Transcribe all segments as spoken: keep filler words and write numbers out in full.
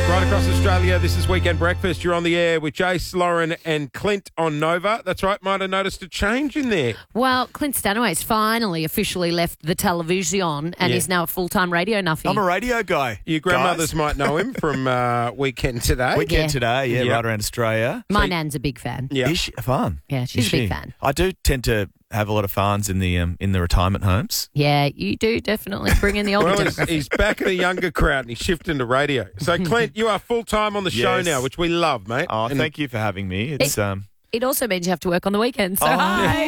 Right across Australia, this is Weekend Breakfast. You're on the air with Jace, Lauren and Clint on Nova. That's right, might have noticed a change in there. Well, Clint Stanaway's finally officially left the television and Yeah. is now a full-time radio nuffy. I'm a radio guy. Your grandmothers guys. might know him from uh, Weekend Today. Weekend Yeah. Today, yeah, Yeah. right around Australia. My So- nan's a big fan. Yeah. Is she fun? Yeah, she's Is a big she? fan. I do tend to have a lot of fans in the um, in the retirement homes. Yeah, you do definitely bring in the older Well, he's, demographic. he's back in a younger crowd and he's shifting to radio. So, Clint, you are full-time on the show Yes. now, which we love, mate. Oh, And- thank you for having me. It's um. It also means you have to work on the weekends. So Oh.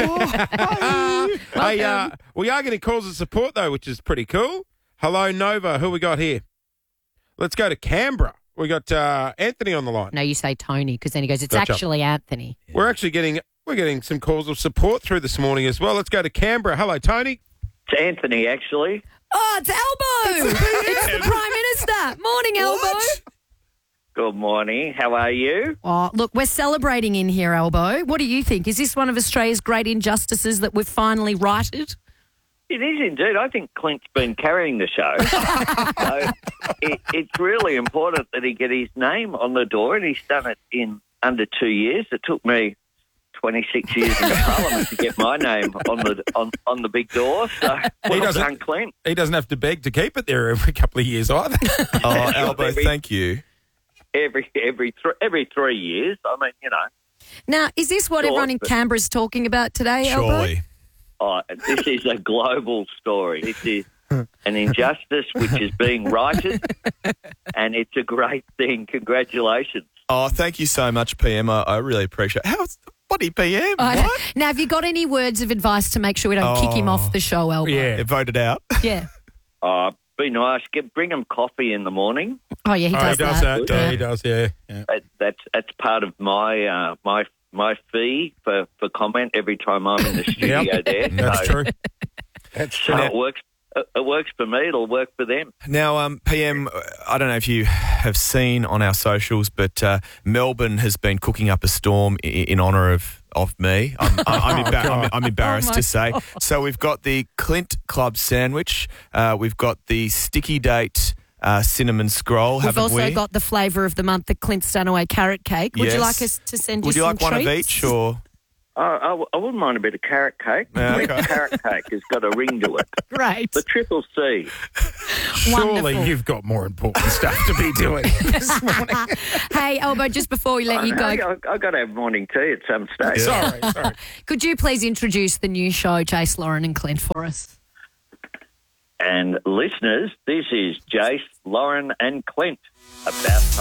hi. Hey, uh, we are getting calls of support, though, which is pretty cool. Hello, Nova. Who we got here? Let's go to Canberra. We got uh, Anthony on the line. No, you say Tony because then he goes, it's Gotcha. actually Anthony. We're actually getting we're getting some calls of support through this morning as well. Let's go to Canberra. Hello, Tony. It's Anthony, actually. Oh, it's Elbow. It's the Prime Minister. Morning, Elbow. Good morning. How are you? Oh, look, we're celebrating in here, Elbow. What do you think? Is this one of Australia's great injustices that we've finally righted? It is indeed. I think Clint's been carrying the show. so it, it's really important that he get his name on the door, and he's done it in under two years. It took me twenty-six years in the Parliament to get my name on the on, on the big door. So well doesn't- done, Clint. He doesn't have to beg to keep it there every couple of years either. Oh, Elbow, Every- thank you. Every every th- every three years. I mean, you know. Now, is this what Sure, everyone in but- Canberra's talking about today, Elbow? Surely. Oh, this is a global story. This is an injustice which is being righted, and it's a great thing. Congratulations. Oh, thank you so much, P M. I, I really appreciate it. How's bloody P M? I know. What? Now, have you got any words of advice to make sure we don't kick him Oh. off the show, Elbow? Yeah. It voted out. Yeah. Oh, be nice. Get bring them coffee in the morning. Oh, yeah, he Oh, does, he does that. that. Yeah, he does, yeah. yeah. That, that's that's part of my uh, my my fee for, for comment every time I'm in the studio Yep. there. That's so, true. That's true. So it works. It works for me. It'll work for them. Now, um, P M, I don't know if you have seen on our socials, but uh, Melbourne has been cooking up a storm in, in honour of, of me. I'm, I'm, I'm, Oh, embar- God. I'm, I'm embarrassed Oh, my to say. So we've got the Clint Club sandwich. Uh, we've got the Sticky Date uh, cinnamon scroll, We've haven't also we? got the flavour of the month, the Clint Stanaway carrot cake. Would you Yes. like us to send you Would you some like one of treats? each, or...? I, I, I wouldn't mind a bit of carrot cake. Yeah, okay. Carrot cake has got a ring to it. Great. The triple C. Surely Wonderful. you've got more important stuff to be doing this morning. Hey, Elbow, just before we let you go, I, I, I got to have morning tea at some stage. Sorry, sorry. could you please introduce the new show, Jace, Lauren and Clint, for us? And listeners, this is Jace, Lauren, and Clint. About